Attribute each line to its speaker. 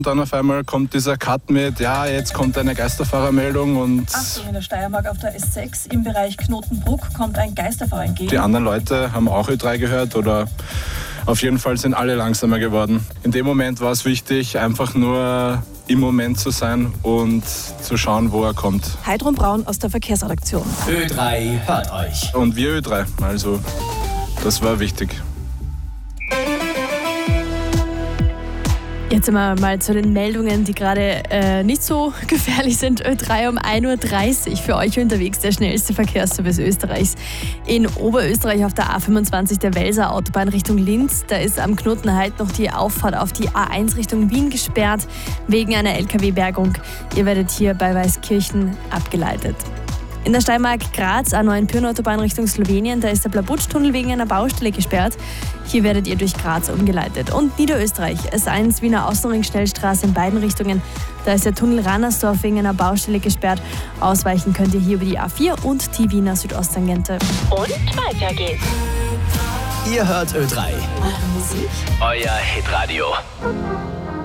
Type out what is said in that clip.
Speaker 1: Dann auf einmal kommt dieser Cut mit, ja, jetzt kommt eine Geisterfahrermeldung und...
Speaker 2: Achtung, in der Steiermark auf der S6 im Bereich Knotenbruck kommt ein Geisterfahrer entgegen.
Speaker 1: Die anderen Leute haben auch Ö3 gehört oder auf jeden Fall sind alle langsamer geworden. In dem Moment war es wichtig, einfach nur im Moment zu sein und zu schauen, wo er kommt.
Speaker 3: Heidrun Braun aus der Verkehrsredaktion.
Speaker 4: Ö3 hört euch.
Speaker 1: Und wir Ö3, also das war wichtig.
Speaker 3: Jetzt sind wir mal zu den Meldungen, die gerade nicht so gefährlich sind. Ö3 um 1.30 Uhr für euch unterwegs, der schnellste Verkehrsservice Österreichs. In Oberösterreich auf der A25 der Welser Autobahn Richtung Linz. Da ist am Knotenheit noch die Auffahrt auf die A1 Richtung Wien gesperrt, wegen einer LKW-Bergung. Ihr werdet hier bei Weißkirchen abgeleitet. In der Steiermark Graz, A9 Pyhrn-Autobahn Richtung Slowenien, da ist der Blabutsch-Tunnel wegen einer Baustelle gesperrt. Hier werdet ihr durch Graz umgeleitet. Und Niederösterreich, S1 Wiener Außenring-Schnellstraße in beiden Richtungen. Da ist der Tunnel Rannersdorf wegen einer Baustelle gesperrt. Ausweichen könnt ihr hier über die A4 und die Wiener Südosttangente.
Speaker 5: Und weiter geht's.
Speaker 4: Ihr hört Ö3.
Speaker 5: Eure Musik.
Speaker 4: Euer Hitradio.